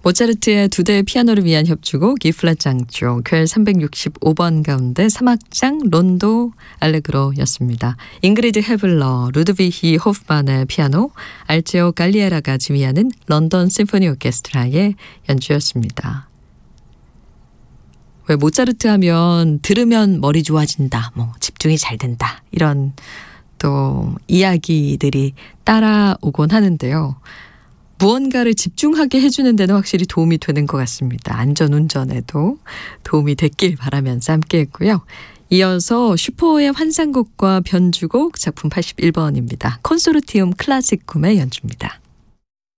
모차르트의 두 대의 피아노를 위한 협주곡 E 플랫 장조 퀘 365번 가운데 3악장 론도 알레그로였습니다. 잉그리드 헤블러, 루드비히 호프만의 피아노, 알제오 갈리에라가 지휘하는 런던 심포니 오케스트라의 연주였습니다. 왜 모차르트 하면 들으면 머리 좋아진다, 집중이 잘 된다, 이런 또 이야기들이 따라오곤 하는데요. 무언가를 집중하게 해주는 데는 확실히 도움이 되는 것 같습니다. 안전운전에도 도움이 됐길 바라면서 함께 했고요. 이어서 슈퍼의 환상곡과 변주곡 작품 81번입니다. 콘소르티움 클라시쿰의 연주입니다.